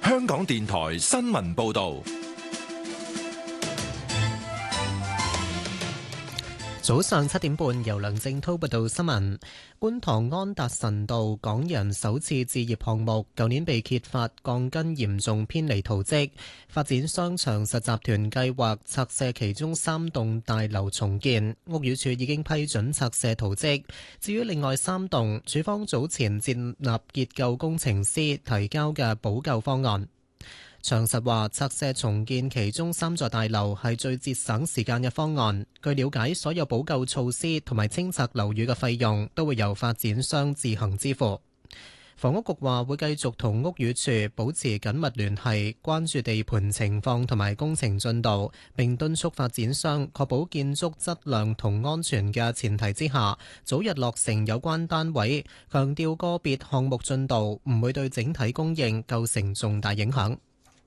香港電台新聞報道。 早上7點半，由梁正滔報道新聞。觀塘安達臣道港人首次置業項目，舊年被揭發鋼筋嚴重偏離圖則，發展商長實集團計劃拆卸其中3棟大樓重建，屋宇署已經批准拆卸圖則。至於另外3棟，署方早前接納結構工程師提交嘅補救方案。長實話拆卸重建其中3座大樓係最節省時間嘅方案。據了解，所有補救措施同埋清拆樓宇嘅費用都會由發展商自行支付。房屋局話會繼續同屋宇署保持緊密聯繫，關注地盤情況同埋工程進度，並敦促發展商確保建築質量同安全嘅前提之下，早日落成有關單位。強調個別項目進度唔會對整體供應構成重大影響。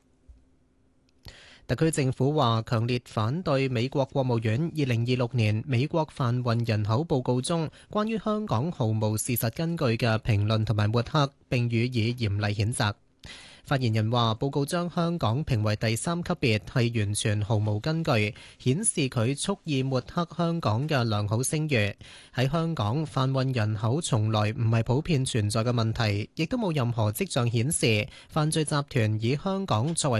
特區政府話強烈反對美國國務院2026年美國販運人口報告中關於香港毫無事實根據嘅評論同埋抹黑，並予以嚴厲譴責。發言人話報告將香港評為第3級別係完全毫無根據，顯示佢蓄意抹黑香港嘅良好聲譽。喺香港販運人口從來唔係普遍存在嘅問題，亦都冇任何跡象顯示犯罪集團以香港作為